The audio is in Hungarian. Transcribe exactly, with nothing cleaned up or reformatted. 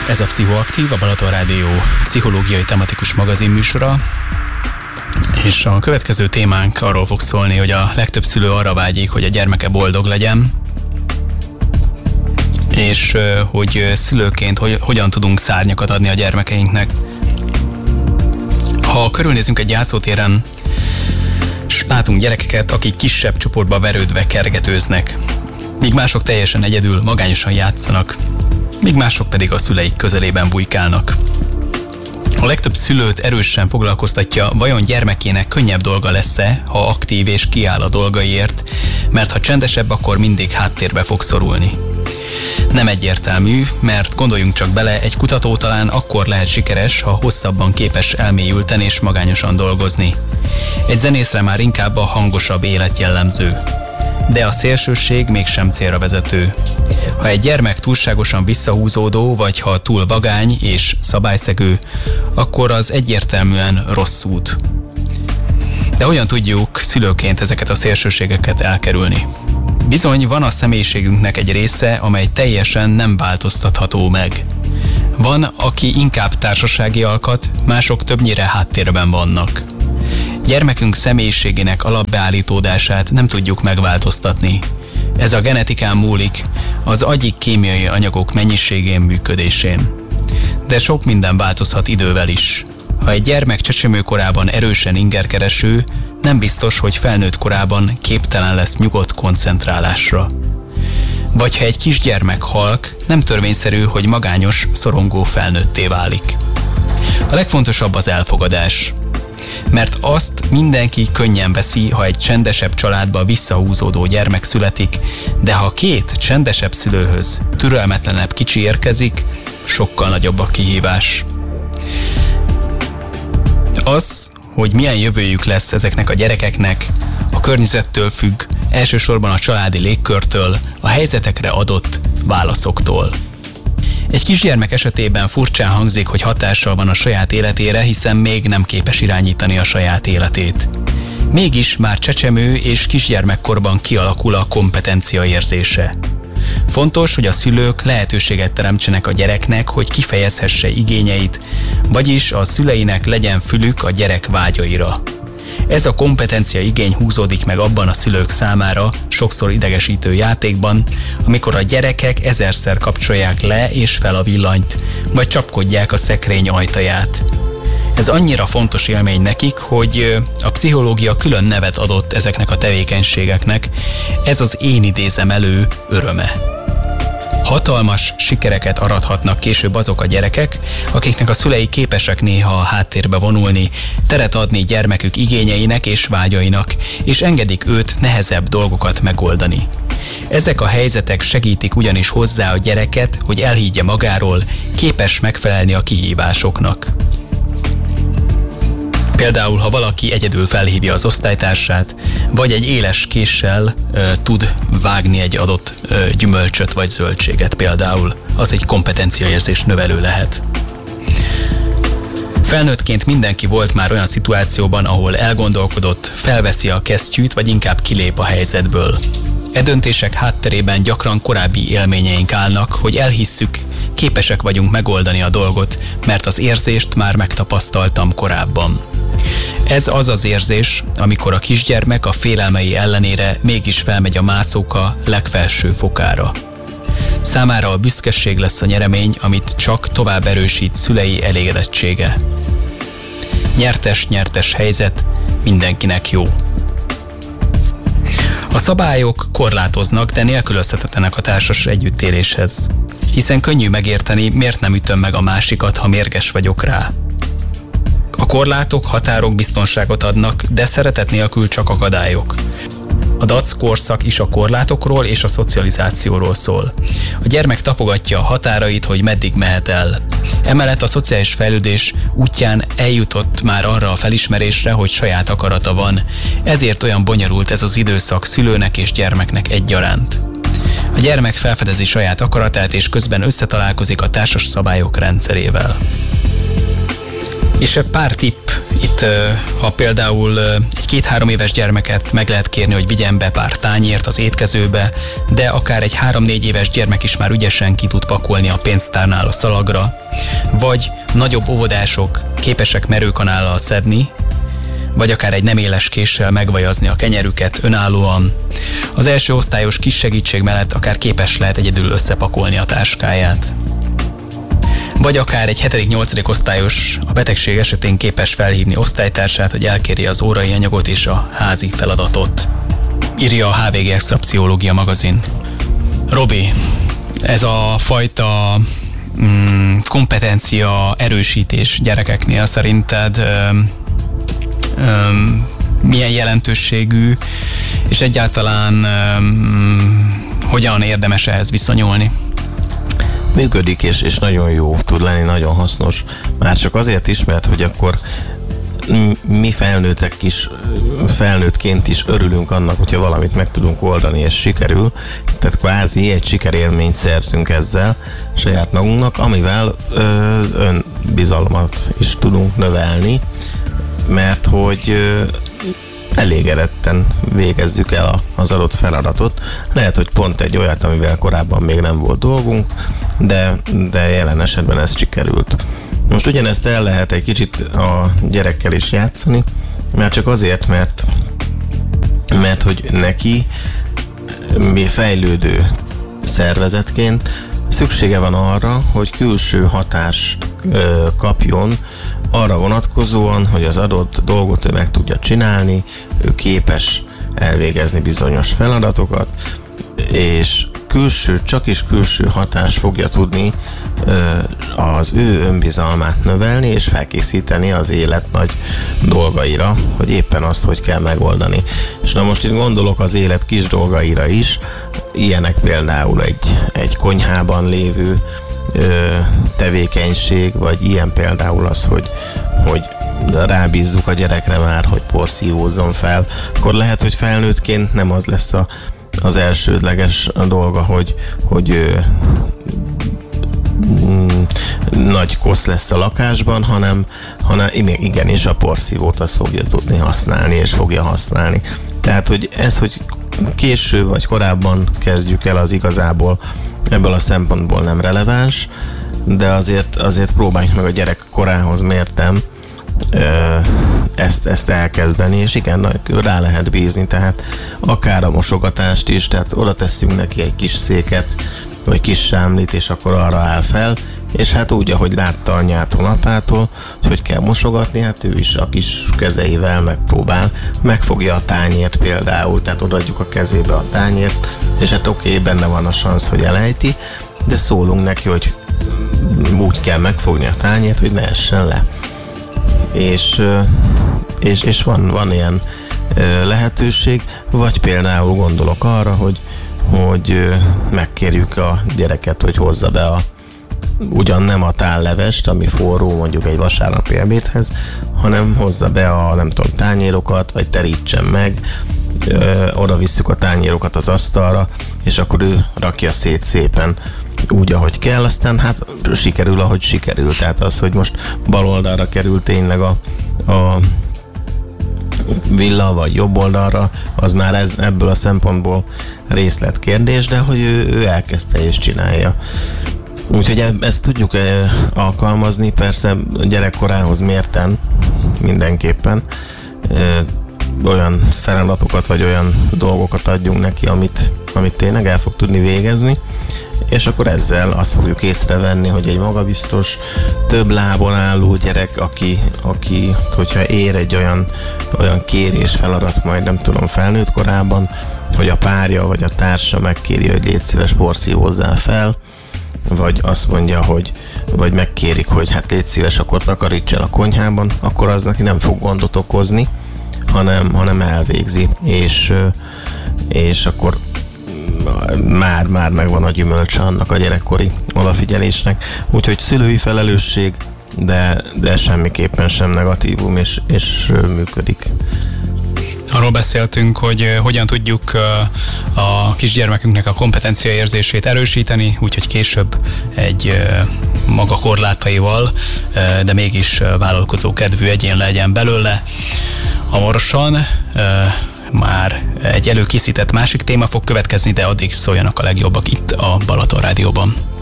Ez a Pszichoaktív, a Balaton Rádió pszichológiai tematikus magazinműsora, és a következő témánk arról fog szólni, hogy a legtöbb szülő arra vágyik, hogy a gyermeke boldog legyen, és hogy szülőként hogy, hogyan tudunk szárnyakat adni a gyermekeinknek. Ha körülnézünk egy játszótéren, és látunk gyerekeket, akik kisebb csoportba verődve kergetőznek, míg mások teljesen egyedül, magányosan játszanak, míg mások pedig a szüleik közelében bujkálnak. A legtöbb szülőt erősen foglalkoztatja, vajon gyermekének könnyebb dolga lesz-e, ha aktív és kiáll a dolgaiért, mert ha csendesebb, akkor mindig háttérbe fog szorulni. Nem egyértelmű, mert gondoljunk csak bele, egy kutató talán akkor lehet sikeres, ha hosszabban képes elmélyülten és magányosan dolgozni. Egy zenészre már inkább a hangosabb élet jellemző. De a szélsőség mégsem célra vezető. Ha egy gyermek túlságosan visszahúzódó, vagy ha túl vagány és szabályszegő, akkor az egyértelműen rossz út. De hogyan tudjuk szülőként ezeket a szélsőségeket elkerülni? Bizony van a személyiségünknek egy része, amely teljesen nem változtatható meg. Van, aki inkább társasági alkat, mások többnyire háttérben vannak. Gyermekünk személyiségének alapbeállítódását nem tudjuk megváltoztatni. Ez a genetikán múlik, az agyi kémiai anyagok mennyiségén, működésén. De sok minden változhat idővel is. Ha egy gyermek csecsemőkorában erősen ingerkereső, nem biztos, hogy felnőtt korában képtelen lesz nyugodt koncentrálásra. Vagy ha egy kisgyermek halk, nem törvényszerű, hogy magányos, szorongó felnőtté válik. A legfontosabb az elfogadás. Mert azt mindenki könnyen veszi, ha egy csendesebb családba visszahúzódó gyermek születik, de ha két csendesebb szülőhöz türelmetlenebb kicsi érkezik, sokkal nagyobb a kihívás. Az, hogy milyen jövőjük lesz ezeknek a gyerekeknek, a környezettől függ, elsősorban a családi légkörtől, a helyzetekre adott válaszoktól. Egy kisgyermek esetében furcsán hangzik, hogy hatással van a saját életére, hiszen még nem képes irányítani a saját életét. Mégis már csecsemő és kisgyermekkorban kialakul a kompetencia érzése. Fontos, hogy a szülők lehetőséget teremtsenek a gyereknek, hogy kifejezhesse igényeit, vagyis a szüleinek legyen fülük a gyerek vágyaira. Ez a kompetencia igény húzódik meg abban a szülők számára, sokszor idegesítő játékban, amikor a gyerekek ezerszer kapcsolják le és fel a villanyt, vagy csapkodják a szekrény ajtaját. Ez annyira fontos élmény nekik, hogy a pszichológia külön nevet adott ezeknek a tevékenységeknek, ez az én idézem elő öröme. Hatalmas sikereket arathatnak később azok a gyerekek, akiknek a szülei képesek néha a háttérbe vonulni, teret adni gyermekük igényeinek és vágyainak, és engedik őt nehezebb dolgokat megoldani. Ezek a helyzetek segítik ugyanis hozzá a gyereket, hogy elhiggye magáról, képes megfelelni a kihívásoknak. Például, ha valaki egyedül felhívja az osztálytársát, vagy egy éles késsel ö, tud vágni egy adott ö, gyümölcsöt vagy zöldséget például, az egy kompetenciaérzés növelő lehet. Felnőttként mindenki volt már olyan szituációban, ahol elgondolkodott, felveszi a kesztyűt, vagy inkább kilép a helyzetből. E döntések hátterében gyakran korábbi élményeink állnak, hogy elhisszük, képesek vagyunk megoldani a dolgot, mert az érzést már megtapasztaltam korábban. Ez az az érzés, amikor a kisgyermek a félelmei ellenére mégis felmegy a mászóka legfelső fokára. Számára a büszkeség lesz a nyeremény, amit csak tovább erősít szülei elégedettsége. Nyertes-nyertes helyzet, mindenkinek jó. A szabályok korlátoznak, de nélkülözhetetlenek a társas együttéléshez. Hiszen könnyű megérteni, miért nem ütöm meg a másikat, ha mérges vagyok rá. A korlátok, határok biztonságot adnak, de szeretet nélkül csak akadályok. A dac korszak is a korlátokról és a szocializációról szól. A gyermek tapogatja a határait, hogy meddig mehet el. Emellett a szociális fejlődés útján eljutott már arra a felismerésre, hogy saját akarata van. Ezért olyan bonyolult ez az időszak szülőnek és gyermeknek egyaránt. A gyermek felfedezi saját akaratát, és közben összetalálkozik a társas szabályok rendszerével. És pár tipp itt, ha például egy két-három éves gyermeket meg lehet kérni, hogy vigyen be pár tányért az étkezőbe, de akár egy három-négy éves gyermek is már ügyesen ki tud pakolni a pénztárnál a szalagra, vagy nagyobb óvodások képesek merőkanállal szedni, vagy akár egy nem éles késsel megvajazni a kenyerüket önállóan. Az első osztályos kis segítség mellett akár képes lehet egyedül összepakolni a táskáját. Vagy akár egy hetedik-nyolcadik osztályos a betegség esetén képes felhívni osztálytársát, hogy elkérje az órai anyagot és a házi feladatot. Írja a há vé gé Extra Pszichológia magazin. Robi, ez a fajta mm, kompetencia erősítés gyerekeknél szerinted öm, öm, milyen jelentőségű, és egyáltalán öm, hogyan érdemes ehhez viszonyulni? Működik, és, és nagyon jó tud lenni, nagyon hasznos. Már csak azért is, mert hogy akkor mi felnőttek is, felnőttként is örülünk annak, hogyha valamit meg tudunk oldani, és sikerül. Tehát kvázi egy sikerélményt szerzünk ezzel saját magunknak, amivel ö, önbizalmat is tudunk növelni, mert hogy ö, elégedetten végezzük el az adott feladatot. Lehet, hogy pont egy olyat, amivel korábban még nem volt dolgunk, de, de jelen esetben ez sikerült. Most ugyanezt el lehet egy kicsit a gyerekkel is játszani, már csak azért, mert, mert hogy neki mi fejlődő szervezetként szüksége van arra, hogy külső hatást ö, kapjon arra vonatkozóan, hogy az adott dolgot ő meg tudja csinálni, ő képes elvégezni bizonyos feladatokat, és külső, csak is külső hatás fogja tudni ö, az ő önbizalmát növelni, és felkészíteni az élet nagy dolgaira, hogy éppen azt, hogy kell megoldani. És na most itt gondolok az élet kis dolgaira is, ilyenek például egy, egy konyhában lévő ö, tevékenység, vagy ilyen például az, hogy, hogy rábízzuk a gyerekre már, hogy porszívózzon fel, akkor lehet, hogy felnőttként nem az lesz a az elsődleges dolga, hogy, hogy ö, mm, nagy kosz lesz a lakásban, hanem, hanem igenis a porszívót azt fogja tudni használni, és fogja használni. Tehát, hogy ez, hogy késő vagy korábban kezdjük el, az igazából ebből a szempontból nem releváns, de azért, azért próbáljuk meg a gyerek korához mérten ezt, ezt elkezdeni, és igen, rá lehet bízni, tehát akár a mosogatást is, tehát oda tesszünk neki egy kis széket, vagy kis sámlit, és akkor arra áll fel, és hát úgy, ahogy látta anyától, apától, hogy hogy kell mosogatni, hát ő is a kis kezeivel megpróbál, megfogja a tányért például, tehát odaadjuk a kezébe a tányért, és hát oké, okay, benne van a szansz, hogy elejti, de szólunk neki, hogy úgy kell megfogni a tányért, hogy ne essen le. És, és, és van, van ilyen lehetőség, vagy például gondolok arra, hogy, hogy megkérjük a gyereket, hogy hozza be a, ugyan nem a tállevest, ami forró mondjuk egy vasárnapi ebédhez, hanem hozza be a nem tudom, tányérokat, vagy terítsen meg, oda visszük a tányérokat az asztalra, és akkor ő rakja szét szépen úgy, ahogy kell, aztán hát sikerül, ahogy sikerül. Tehát az, hogy most bal oldalra kerül tényleg a, a villa, vagy jobb oldalra, az már ez, ebből a szempontból részletkérdés, de hogy ő, ő elkezdte és csinálja. Úgyhogy ezt tudjuk alkalmazni, persze gyerekkorához mérten mindenképpen olyan feladatokat, vagy olyan dolgokat adjunk neki, amit, amit tényleg el fog tudni végezni, és akkor ezzel azt fogjuk észrevenni, hogy egy magabiztos, több lábon álló gyerek, aki, aki hogyha ér egy olyan, olyan kérés feladat, majd nem tudom, felnőtt korában, hogy a párja vagy a társa megkéri, hogy légy szíves, porszívózzál fel, vagy azt mondja, hogy vagy megkérik, hogy hát légy szíves, akkor takaríts el a konyhában, akkor az neki nem fog gondot okozni, hanem, hanem elvégzi, és, és akkor már, már megvan a gyümölcse annak a gyerekkori odafigyelésnek. Úgyhogy szülői felelősség, de, de semmiképpen sem negatívum, és, és működik. Arról beszéltünk, hogy hogyan tudjuk a kisgyermekünknek a kompetenciaérzését erősíteni, úgyhogy később egy maga korlátaival, de mégis vállalkozó kedvű egyén legyen belőle. Hamarosan már egy előkészített másik téma fog következni, de addig szóljanak a legjobbak itt a Balaton Rádióban.